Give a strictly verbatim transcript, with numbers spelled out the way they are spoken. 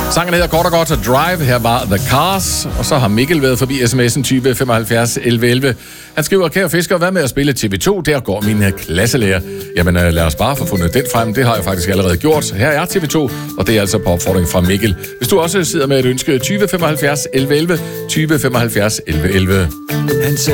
Sangen hedder kort og godt Drive. Her var The Cars. Og så har Mikkel været forbi sms'en tyve femoghalvfjerds elleve elleve. Han skriver, kære fisker, hvad med at spille T V to? Der går min klasselærer. Jamen lad os bare få fundet den frem. Det har jeg faktisk allerede gjort. Her er T V to, og det er altså på opfordring fra Mikkel. Hvis du også sidder med et ønske, tyve femoghalvfjerds elleve elleve, tyve femoghalvfjerds elleve elleve.